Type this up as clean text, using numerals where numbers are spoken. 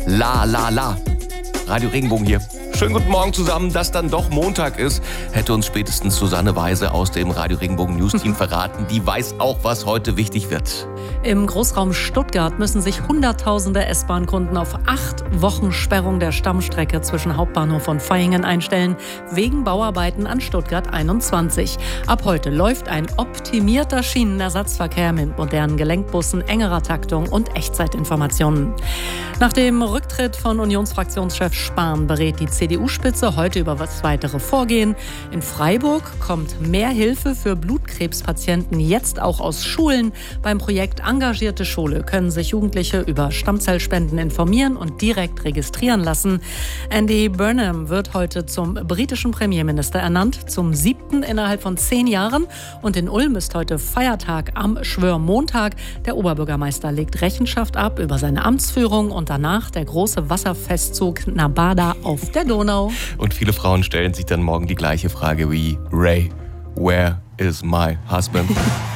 La la la. Radio Regenbogen hier. Schönen guten Morgen zusammen, dass dann doch Montag ist, hätte uns spätestens Susanne Weise aus dem Radio Regenbogen News Team verraten. Die weiß auch, was heute wichtig wird. Im Großraum Stuttgart müssen sich Hunderttausende S-Bahn-Kunden auf 8 Wochen Sperrung der Stammstrecke zwischen Hauptbahnhof und Vaihingen einstellen, wegen Bauarbeiten an Stuttgart 21. Ab heute läuft ein optimierter Schienenersatzverkehr mit modernen Gelenkbussen, engerer Taktung und Echtzeitinformationen. Nach dem Rücktritt von Unionsfraktionschef Spahn berät die CDU-Spitze heute über das weitere Vorgehen. In Freiburg kommt mehr Hilfe für Blutkrebspatienten jetzt auch aus Schulen. Beim Projekt Engagierte Schule können sich Jugendliche über Stammzellspenden informieren und direkt registrieren lassen. Andy Burnham wird heute zum britischen Premierminister ernannt, zum 7. innerhalb von 10 Jahren. Und in Ulm ist heute Feiertag am Schwörmontag. Der Oberbürgermeister legt Rechenschaft ab über seine Amtsführung und danach der große Wasserfestzug Nabada auf der Donau. Und viele Frauen stellen sich dann morgen die gleiche Frage wie Ray, where is my husband?